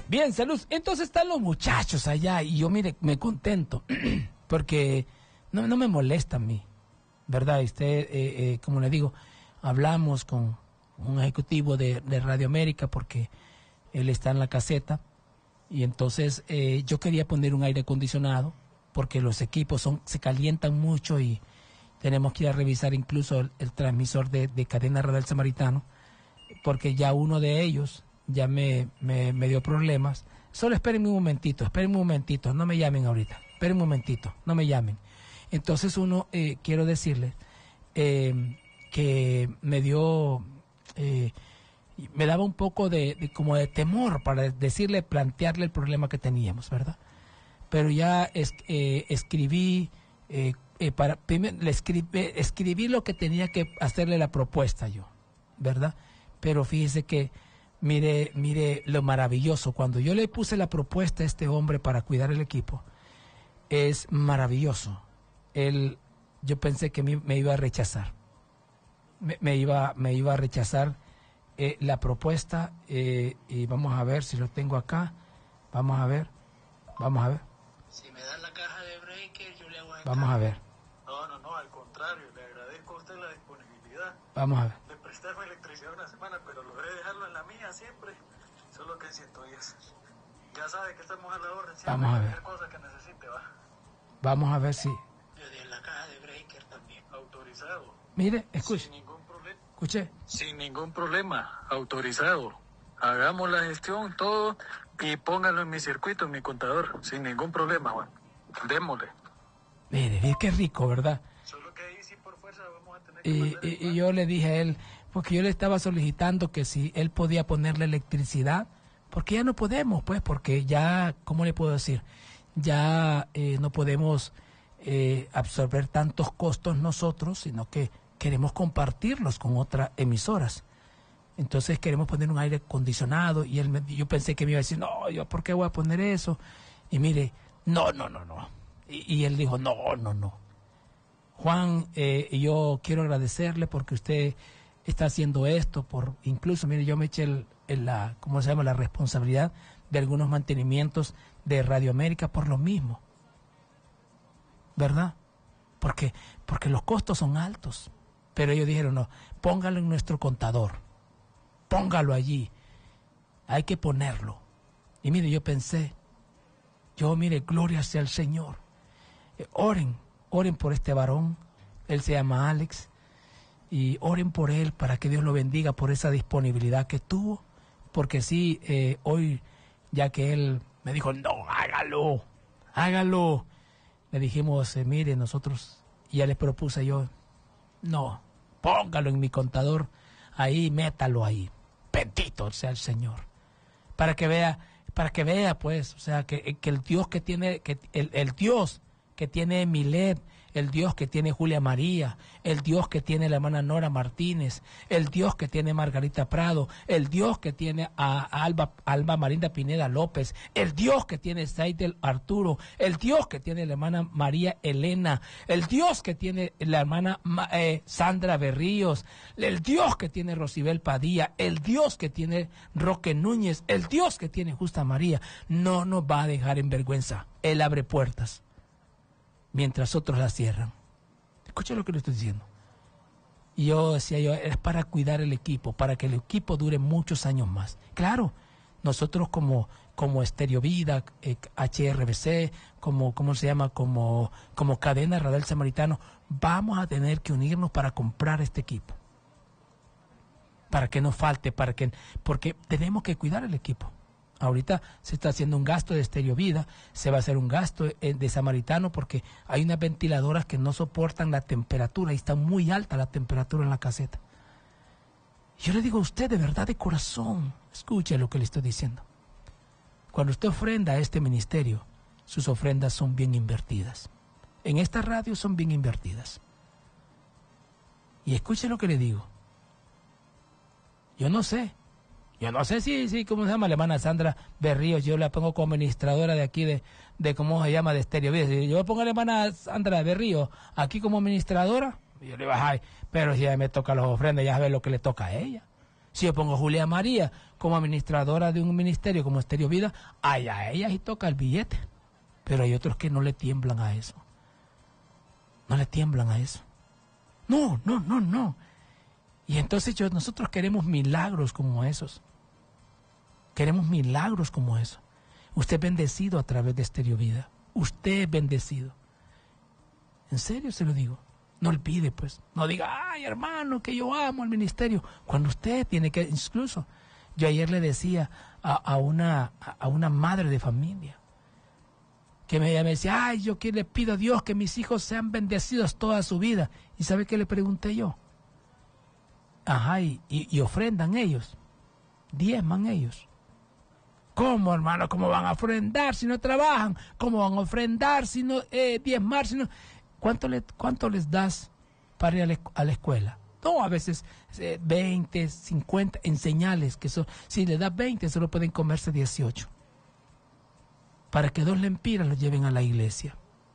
Bien, salud. Entonces están los muchachos allá y yo, mire, me contento porque no me molesta a mí, ¿verdad? Usted, como le digo, hablamos con un ejecutivo de Radio América porque él está en la caseta y entonces yo quería poner un aire acondicionado porque los equipos se calientan mucho y tenemos que ir a revisar incluso el transmisor de Cadena Radial Samaritano porque ya uno de ellos ya me dio problemas. Solo espérenme un momentito, no me llamen ahorita, esperen un momentito, no me llamen. Entonces quiero decirles que me dio, me daba un poco como de temor para plantearle el problema que teníamos, ¿verdad? Pero ya escribí, escribí lo que tenía que hacerle la propuesta yo, ¿verdad? Pero fíjese que mire lo maravilloso. Cuando yo le puse la propuesta a este hombre para cuidar el equipo, es maravilloso. Yo pensé que me iba a rechazar. Me iba a rechazar la propuesta y vamos a ver si lo tengo acá. Vamos a ver. Si me dan la caja de breaker, yo le hago acá. Vamos a ver. No, al contrario, le agradezco a usted la disponibilidad. Vamos a ver. Le presté mi electricidad una semana, pero logré dejarlo en la mía siempre. Solo que siento eso. Ya sabe que estamos a la orden siempre. Vamos a ver. Cualquier cosa que necesite, va. Vamos a ver si... Le di la caja de breaker también. Autorizado. Mire, escuche. Sin ningún problema. Escuche. Sin ningún problema. Autorizado. Hagamos la gestión, todo, y póngalo en mi circuito, en mi contador. Sin ningún problema, Juan. Démosle. Mire, qué rico, ¿verdad? Solo que ahí sí por fuerza vamos a tener que y yo le dije a él, porque yo le estaba solicitando que si él podía ponerle electricidad, porque ya no podemos, pues, porque ya, ¿cómo le puedo decir? Ya no podemos absorber tantos costos nosotros, sino que queremos compartirlos con otras emisoras. Entonces queremos poner un aire acondicionado y yo pensé que me iba a decir, no, yo ¿por qué voy a poner eso? Y mire, no. Y él dijo, no. Juan, yo quiero agradecerle porque usted está haciendo esto, incluso, mire, yo me eché la responsabilidad de algunos mantenimientos de Radio América por lo mismo, ¿verdad? Porque los costos son altos, pero ellos dijeron, no, póngalo en nuestro contador, póngalo allí, hay que ponerlo. Y mire, yo pensé, gloria sea al Señor, oren por este varón, él se llama Alex, y oren por él para que Dios lo bendiga por esa disponibilidad que tuvo, porque sí, hoy, ya que él me dijo, no, hágalo, le dijimos, mire, nosotros, ya les propuse yo, no, póngalo en mi contador, ahí, métalo ahí, bendito sea el Señor, para que vea, pues, o sea, que el Dios que tiene, el Dios que tiene Milet, el Dios que tiene Julia María, el Dios que tiene la hermana Nora Martínez, el Dios que tiene Margarita Prado, el Dios que tiene a Alba Marinda Pineda López, el Dios que tiene Saidel Arturo, el Dios que tiene la hermana María Elena, el Dios que tiene la hermana Sandra Berríos, el Dios que tiene Rosibel Padilla, el Dios que tiene Roque Núñez, el Dios que tiene Justa María, no nos va a dejar en vergüenza. Él abre puertas mientras otros la cierran. Escucha lo que le estoy diciendo. Y yo decía, es para cuidar el equipo, para que el equipo dure muchos años más. Claro, nosotros como Estéreo Vida, HRBC, como Cadena Radial Samaritano, vamos a tener que unirnos para comprar este equipo. Para que no falte, porque tenemos que cuidar el equipo. Ahorita se está haciendo un gasto de Estéreo Vida, se va a hacer un gasto de Samaritano porque hay unas ventiladoras que no soportan la temperatura y está muy alta la temperatura en la caseta. Yo le digo a usted de verdad, de corazón, escuche lo que le estoy diciendo. Cuando usted ofrenda a este ministerio, sus ofrendas son bien invertidas. En esta radio son bien invertidas. Y escuche lo que le digo. Yo no sé si, ¿cómo se llama? La hermana Sandra Berríos, yo la pongo como administradora de aquí, de ¿cómo se llama? De Estéreo Vida. Si yo pongo a la hermana Sandra Berríos aquí como administradora, yo le bajo, pero si ya me toca las ofrendas, ya sabe lo que le toca a ella. Si yo pongo a Julia María como administradora de un ministerio como Estéreo Vida, a ella sí toca el billete. Pero hay otros que no le tiemblan a eso. No le tiemblan a eso. No. Y entonces nosotros queremos milagros como esos. Queremos milagros como eso. Usted es bendecido a través de Estéreo Vida. Usted es bendecido. En serio se lo digo. No olvide, pues. No diga, ay, hermano, que yo amo el ministerio. Cuando usted tiene que, incluso, yo ayer le decía a una madre de familia, que ella me decía, ay, yo que le pido a Dios que mis hijos sean bendecidos toda su vida. ¿Y sabe qué le pregunté yo? Ajá, y ofrendan ellos. Diezman ellos. ¿Cómo, hermano? ¿Cómo van a ofrendar si no trabajan? ¿Cómo van a ofrendar si no diezmar? Si no... ¿Cuánto les das para ir a la escuela? No, a veces 20, 50 en señales, que son, si le das 20, solo pueden comerse 18. Para que 2 lempiras los lleven a la iglesia.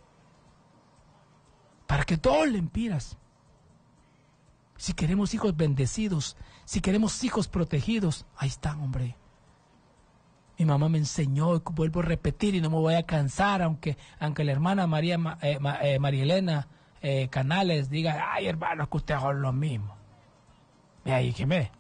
Para que 2 lempiras. Si queremos hijos bendecidos, si queremos hijos protegidos, ahí están, hombre. Mi mamá me enseñó, y vuelvo a repetir y no me voy a cansar, aunque la hermana María Elena Canales diga, ay, hermano, que ustedes son lo mismo. Y ahí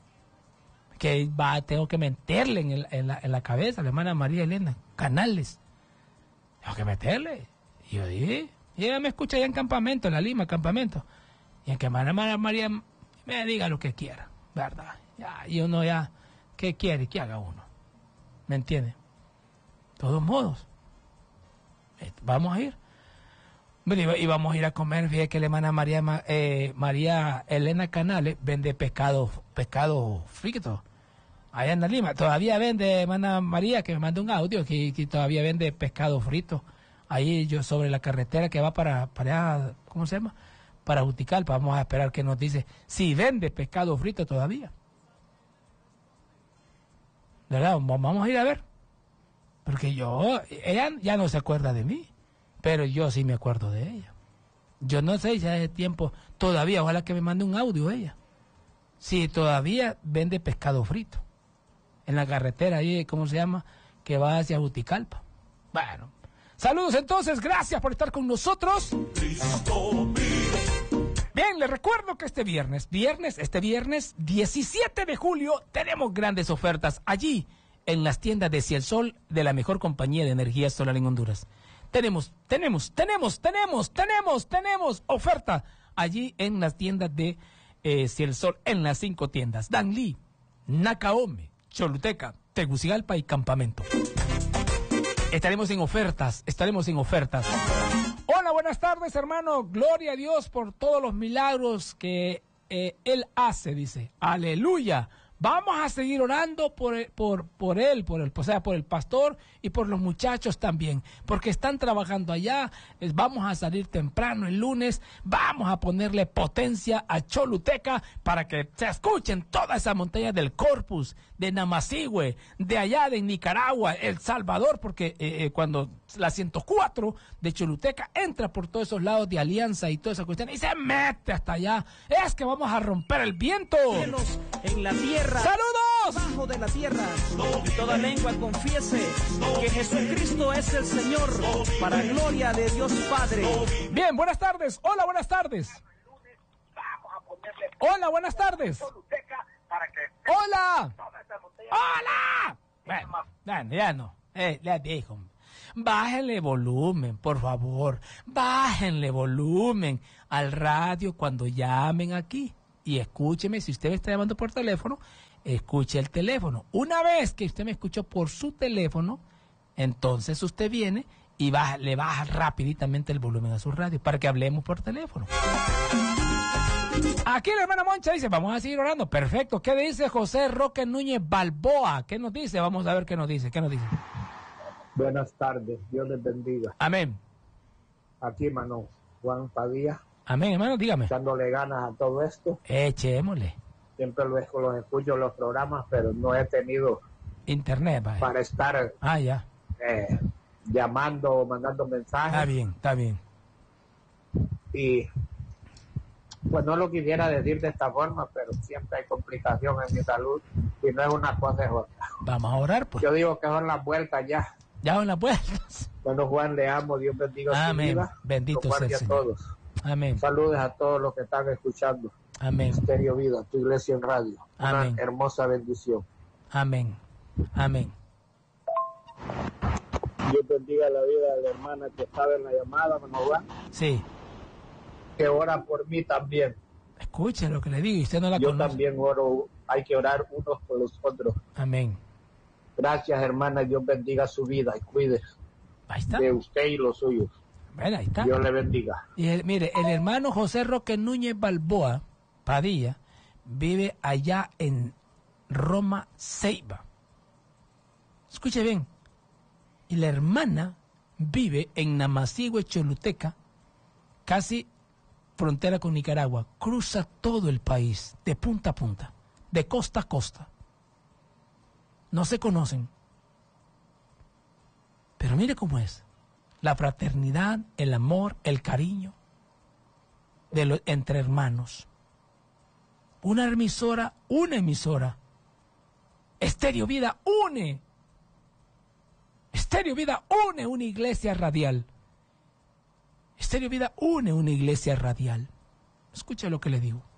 tengo que meterle en la cabeza a la hermana María Elena Canales. Tengo que meterle. Y yo dije, y ella me escucha allá en campamento, en la Lima, campamento. Y en que hermana María me diga lo que quiera, ¿verdad? Ya, y uno ya, ¿qué quiere? ¿Qué haga uno? ¿Me entiende? De todos modos, vamos a ir. Y vamos a ir a comer. Fíjate que la hermana María Elena Canales vende pescado frito. Allá en la Lima. Todavía vende, hermana María, que me manda un audio, que todavía vende pescado frito. Ahí sobre la carretera que va para allá, ¿cómo se llama? Para Juticalpa. Vamos a esperar que nos dice si vende pescado frito todavía. ¿Verdad? Vamos a ir a ver. Porque ella ya no se acuerda de mí, pero yo sí me acuerdo de ella. Yo no sé si hace tiempo todavía, ojalá que me mande un audio ella. Si todavía vende pescado frito. En la carretera ahí, ¿cómo se llama? Que va hacia Juticalpa. Bueno. Saludos entonces, gracias por estar con nosotros. Bien, les recuerdo que este viernes 17 de julio, tenemos grandes ofertas allí en las tiendas de Cielsol, de la mejor compañía de energía solar en Honduras. Tenemos oferta allí en las tiendas de Cielsol, en las 5 tiendas. Danlí, Nacaome, Choluteca, Tegucigalpa y Campamento. Estaremos en ofertas. Hola, buenas tardes, hermano. Gloria a Dios por todos los milagros que Él hace, dice. Aleluya. Vamos a seguir orando por el pastor y por los muchachos también, porque están trabajando allá. Vamos a salir temprano el lunes, vamos a ponerle potencia a Choluteca para que se escuchen todas esas montañas del Corpus, de Namacigüe, de allá de Nicaragua, El Salvador, porque cuando la 104 de Choluteca entra por todos esos lados de Alianza y toda esa cuestión y se mete hasta allá, es que vamos a romper el viento. En la tierra. ¡Saludos! Bajo de la tierra, y toda lengua confiese que Jesucristo es el Señor, para gloria de Dios Padre. Bien, buenas tardes. Hola, buenas tardes. Hola, buenas tardes. Hola. Hola. Bueno, ya no. Ya dijo. Bájenle volumen, por favor. Bájenle volumen al radio cuando llamen aquí. Y escúcheme, si usted me está llamando por teléfono, escuche el teléfono. Una vez que usted me escuchó por su teléfono, entonces usted viene y le baja rapiditamente el volumen a su radio para que hablemos por teléfono. Aquí la hermana Moncha dice, vamos a seguir orando. Perfecto. ¿Qué dice José Roque Núñez Balboa? ¿Qué nos dice? Vamos a ver qué nos dice. Buenas tardes. Dios les bendiga. Amén. Aquí, hermano Juan Padilla. Amén, hermano, dígame. Dándole ganas a todo esto. Echémosle. Siempre los escucho los programas, pero no he tenido internet para estar llamando, mandando mensajes. Está bien. Y Pues no lo quisiera decir de esta forma, pero siempre hay complicación en mi salud y no es una cosa es otra. Vamos a orar, pues. Yo digo que son las vueltas ya. Ya van las vueltas. Bueno, Juan, le amo, Dios bendiga su Amén. vida. Bendito sea el a Señor. todos. Amén. Saludos a todos los que están escuchando. Amén. Misterio Vida, tu iglesia en radio. Amén. Una hermosa bendición. Amén. Amén. Dios bendiga la vida de la hermana que estaba en la llamada, ¿no, Juan? Sí. Que ora por mí también. Escuche lo que le digo y usted no la Yo conoce. también oro, hay que orar unos por los otros. Amén. Gracias, hermana, Dios bendiga su vida y cuide Ahí está. de usted y los suyos. Bueno, ahí está. Dios le bendiga. Y mire, el hermano José Roque Núñez Balboa Padilla vive allá en Roma, Ceiba. Escuche bien. Y la hermana vive en Namasigüe, Choluteca, casi frontera con Nicaragua. Cruza todo el país, de punta a punta, de costa a costa. No se conocen. Pero mire cómo es. La fraternidad, el amor, el cariño entre hermanos. Una emisora. Estéreo Vida une. Estéreo Vida une una iglesia radial. Estéreo Vida une una iglesia radial. Escucha lo que le digo.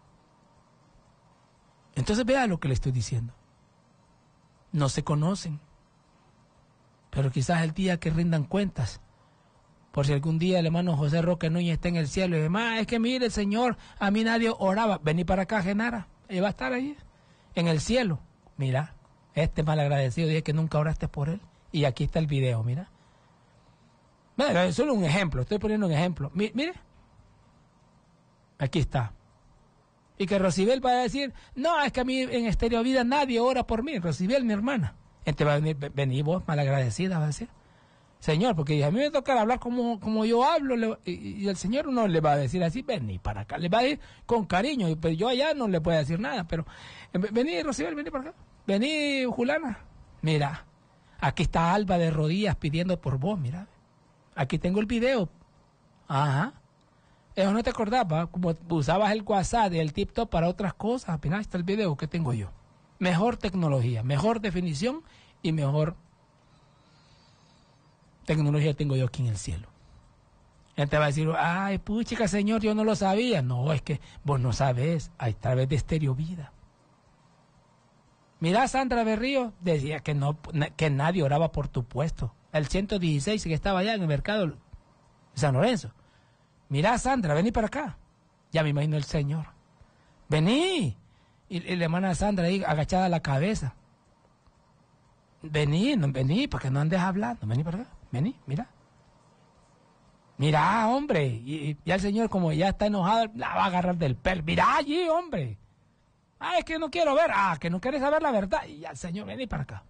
Entonces vea lo que le estoy diciendo. No se conocen. Pero quizás el día que rindan cuentas, por si algún día el hermano José Roque Núñez está en el cielo y demás, es que mire, Señor, a mí nadie oraba. Vení para acá, Genara. Él va a estar ahí, en el cielo. Mira, este malagradecido dije que nunca oraste por él. Y aquí está el video, mira. Mira, es solo un ejemplo, estoy poniendo un ejemplo. Mire. Aquí está. Y que Rosibel va a decir, no, es que a mí en Estéreo Vida nadie ora por mí. Rosibel, mi hermana. Entonces va a venir vos, malagradecida, va a decir. Señor, porque a mí me toca hablar como yo hablo, y el Señor no le va a decir así, vení para acá, le va a decir con cariño, y pues yo allá no le puedo decir nada, pero vení, Rosibel, vení para acá, vení, Julana, mira, aquí está Alba de rodillas pidiendo por vos, mira, aquí tengo el video, ajá, eso no te acordabas, como usabas el WhatsApp y el TikTok para otras cosas, mira, está el video que tengo yo, mejor tecnología, mejor definición y mejor tecnología tengo yo aquí en el cielo. Gente va a decir, ay, puchica, Señor, yo no lo sabía. No, es que vos no sabés, a través de Estéreo Vida. Mirá, Sandra Berrío decía que nadie oraba por tu puesto. El 116 que estaba allá en el mercado de San Lorenzo. Mirá, Sandra, vení para acá. Ya me imagino el Señor. Vení. Y la hermana Sandra ahí agachada la cabeza. Vení, para que no andes hablando. Vení para acá. Vení, mira. Mira, hombre. Y ya el Señor, como ya está enojado, la va a agarrar del pelo. Mira allí, hombre. Ah, es que no quiero ver. Ah, que no quieres saber la verdad. Y ya el Señor, vení para acá.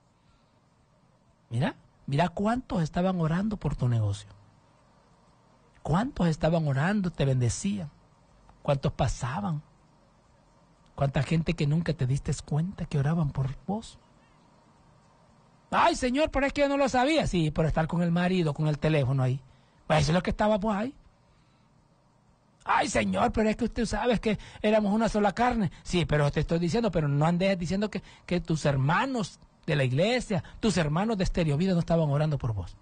Mira cuántos estaban orando por tu negocio. Cuántos estaban orando, te bendecían. Cuántos pasaban. Cuánta gente que nunca te diste cuenta que oraban por vos. Ay, Señor, pero es que yo no lo sabía. Sí, por estar con el marido, con el teléfono ahí. Pues eso es lo que estaba pues ahí. Ay, Señor, pero es que usted sabe que éramos una sola carne. Sí, pero te estoy diciendo, pero no andes diciendo que tus hermanos de la iglesia, tus hermanos de Estéreo Vida no estaban orando por vos.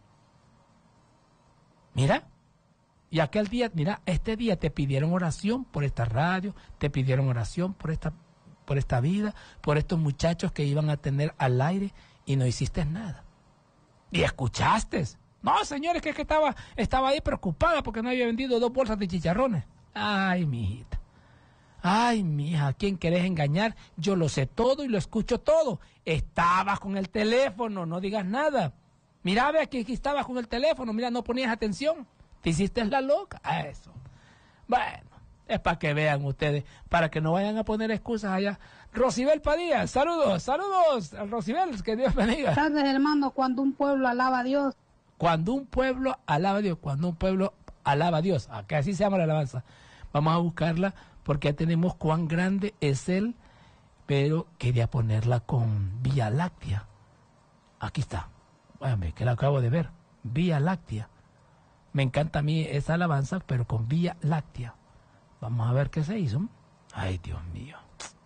Mira, y aquel día, mira, este día te pidieron oración por esta radio, te pidieron oración por esta vida, por estos muchachos que iban a tener al aire. Y no hiciste nada. Y escuchaste. No, señores, que estaba ahí preocupada porque no había vendido 2 bolsas de chicharrones. Ay, mijita. Ay, mija, ¿a quién querés engañar? Yo lo sé todo y lo escucho todo. Estabas con el teléfono, no digas nada. Mira, ve aquí estabas con el teléfono, mira, no ponías atención. Te hiciste la loca. Eso. Bueno, es para que vean ustedes, para que no vayan a poner excusas allá. Rosibel Padilla, saludos, Rosibel, que Dios bendiga. Buenas tardes, hermano, cuando un pueblo alaba a Dios. Cuando un pueblo alaba a Dios, que así se llama la alabanza. Vamos a buscarla porque ya tenemos cuán grande es Él, pero quería ponerla con Vía Láctea. Aquí está, váyame, que la acabo de ver, Vía Láctea. Me encanta a mí esa alabanza, pero con Vía Láctea. Vamos a ver qué se hizo. Ay, Dios mío.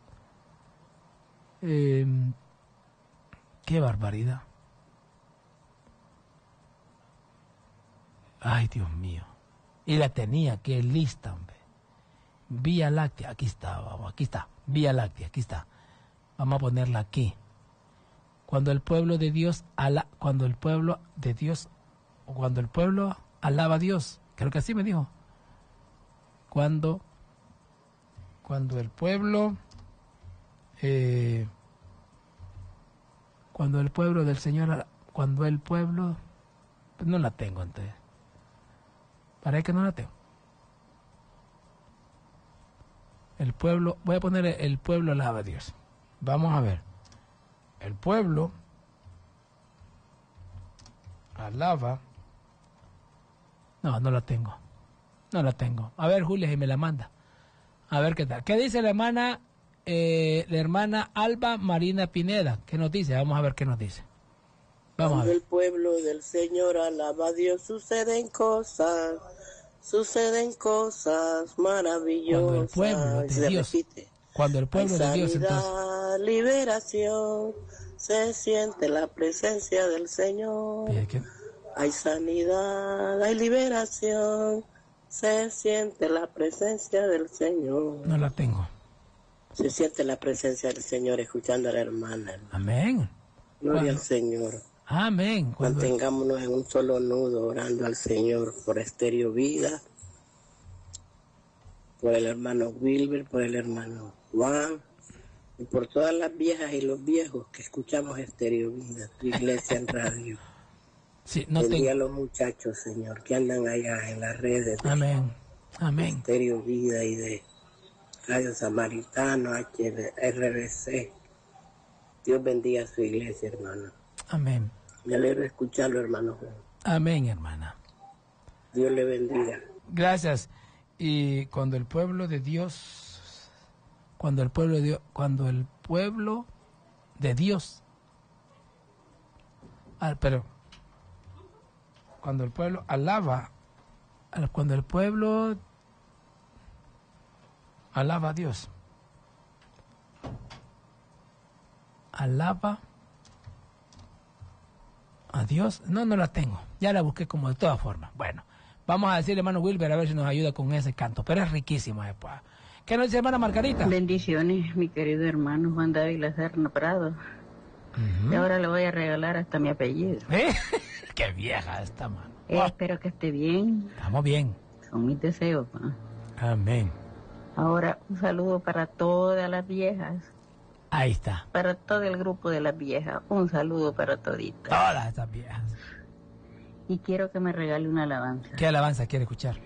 Qué barbaridad. Ay, Dios mío. Y la tenía que lista, hombre. Vía Láctea, aquí está, vamos, aquí está. Vía Láctea, aquí está. Vamos a ponerla aquí. Cuando el pueblo de Dios cuando el pueblo alaba a Dios, creo que así me dijo. Cuando el pueblo del Señor, pues no la tengo entonces. Parece que no la tengo. El pueblo, voy a poner el pueblo alaba a Dios. Vamos a ver. El pueblo alaba. No la tengo. No la tengo. A ver, Julia, si me la manda. A ver qué tal. ¿Qué dice la hermana Alba Marina Pineda? ¿Qué nos dice? Vamos a ver qué nos dice. Vamos a ver. Cuando el pueblo del Señor alaba a Dios, suceden cosas maravillosas. Cuando el pueblo de Dios, entonces, liberación, se siente la presencia del Señor. Hay sanidad, hay liberación, se siente la presencia del Señor. No la tengo. Se siente la presencia del Señor escuchando a la hermana. Amén. Gloria al Señor. Amén. Mantengámonos en un solo nudo orando al Señor por Estéreo Vida, por el hermano Wilber, por el hermano Juan y por todas las viejas y los viejos que escuchamos Estéreo Vida, tu iglesia en radio. Sí, bendiga a los muchachos, Señor, que andan allá en las redes de Amén. Estéreo Vida y de Radio Samaritano, RBC. Dios bendiga a su iglesia, hermano. Amén. Me alegro de escucharlo, hermano Juan. Amén, hermana. Dios le bendiga. Gracias. Y cuando el pueblo de Dios, cuando el pueblo alaba a Dios, alaba a Dios, no la tengo, ya la busqué como de todas formas. Bueno, vamos a decirle, hermano Wilber, a ver si nos ayuda con ese canto, pero es riquísimo después. ¿Qué nos dice, hermana Margarita? Bendiciones, mi querido hermano Juan David Lazarno Prado. Y ahora le voy a regalar hasta mi apellido. Qué vieja esta, mano. Espero que esté bien. Estamos bien. Son mis deseos, ¿no? Amén. Ahora, un saludo para todas las viejas. Ahí está. Para todo el grupo de las viejas. Un saludo para toditas. Todas estas viejas. Y quiero que me regale una alabanza. ¿Qué alabanza quiere escuchar?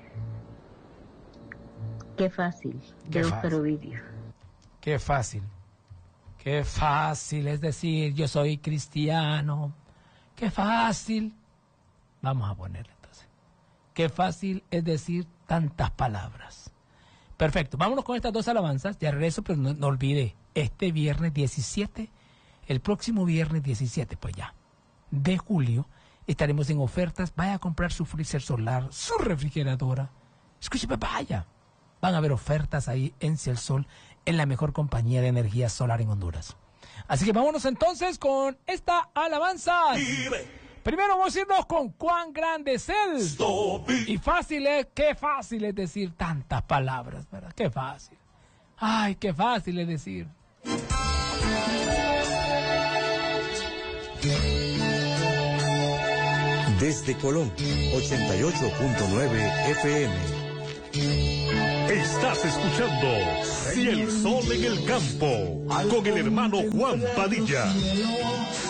Qué fácil. De Óscar Ovidio. Qué fácil. Qué fácil es decir, yo soy cristiano. Qué fácil. Vamos a ponerle entonces. Qué fácil es decir tantas palabras. Perfecto. Vámonos con estas dos alabanzas. Ya regreso, pero no olvide. Este viernes 17, el próximo viernes 17, pues ya, de julio, estaremos en ofertas. Vaya a comprar su freezer solar, su refrigeradora. Escúcheme, vaya. Van a haber ofertas ahí en Cielsol, en la mejor compañía de energía solar en Honduras. Así que vámonos entonces con esta alabanza. Primero vamos a irnos con cuán grande es Él. Y fácil es, qué fácil es decir tantas palabras, ¿verdad? Qué fácil. Ay, qué fácil es decir. Desde Colón, 88.9 FM. Estás escuchando Cielsol en el campo con el hermano Juan Padilla.